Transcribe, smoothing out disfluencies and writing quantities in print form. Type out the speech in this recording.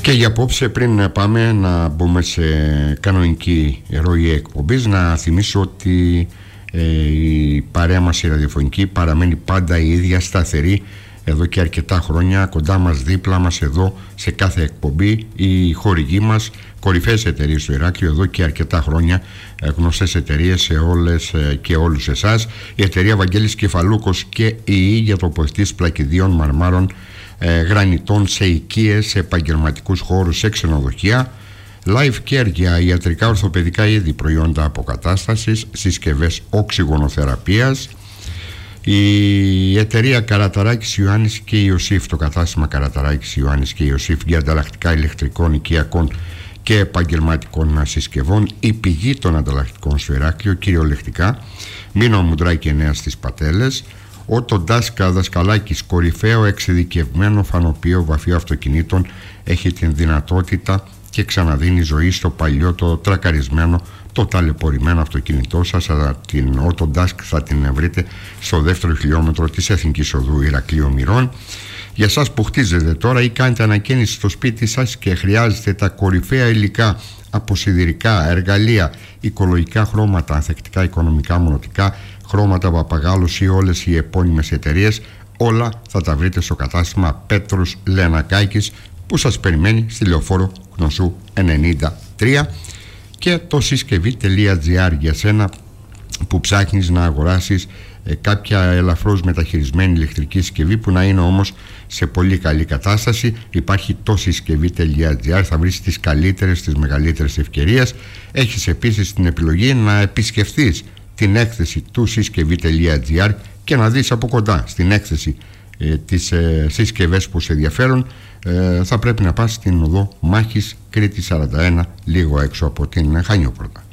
Και για απόψε, πριν πάμε να μπούμε σε κανονική ροή εκπομπής, να θυμίσω ότι η παρέα μας η ραδιοφωνική παραμένει πάντα η ίδια, σταθερή εδώ και αρκετά χρόνια, κοντά μας, δίπλα μας, εδώ σε κάθε εκπομπή. Οι χορηγοί μας, κορυφαίες εταιρείες στο Ηράκλειο, εδώ και αρκετά χρόνια, γνωστές εταιρείες σε όλες και όλους εσάς. Η εταιρεία Βαγγέλης Κεφαλούκος και η για τοποθετήσεις πλακιδίων, μαρμάρων, γρανιτών σε οικίες, σε επαγγελματικούς χώρους, σε ξενοδοχεία. Life Care για ιατρικά ορθοπαιδικά είδη, προϊόντα αποκατάστασης, συσκευές οξυγονοθεραπείας. Η εταιρεία Καραταράκης Ιωάννης και Ιωσήφ, το κατάστημα Καραταράκης Ιωάννης και Ιωσήφ για ανταλλακτικά ηλεκτρικών, οικιακών και επαγγελματικών συσκευών. Η πηγή των ανταλλακτικών στο Ηράκλειο, κυριολεκτικά. Μήνο Μουντράκη 9 στις Πατέλες. Ο Τοντάσκα Δασκαλάκης, κορυφαίο εξειδικευμένο φανοποιείο βαφείο αυτοκινήτων, έχει την δυνατότητα και ξαναδίνει ζωή στο παλιό, το τρακαρισμένο, το ταλαιπωρημένο αυτοκίνητό σας. Την Autodesk θα την βρείτε στο δεύτερο χιλιόμετρο της Εθνικής Οδού Ηρακλείου Μυρών. Για σας που χτίζετε τώρα ή κάνετε ανακαίνιση στο σπίτι σας και χρειάζεται τα κορυφαία υλικά από σιδηρικά, εργαλεία, οικολογικά χρώματα, ανθεκτικά, οικονομικά, μονοτικά χρώματα, παπαγάλους ή όλες οι επώνυμες εταιρείες, όλα θα τα βρείτε στο κατάστημα Πέτρος Λενακάκης, που σας περιμένει στη Λεωφόρο Γνωσού 93. Και το συσκευή.gr για σένα που ψάχνεις να αγοράσεις κάποια ελαφρώς μεταχειρισμένη ηλεκτρική συσκευή που να είναι όμως σε πολύ καλή κατάσταση. Υπάρχει το συσκευή.gr, θα βρεις τις καλύτερες, τις μεγαλύτερες ευκαιρίες. Έχεις επίσης την επιλογή να επισκεφθείς την έκθεση του συσκευή.gr και να δεις από κοντά στην έκθεση τις συσκευές που σε ενδιαφέρουν. Θα πρέπει να πας στην οδό Μάχης Κρήτη 41, λίγο έξω από την Χανιόπορτα.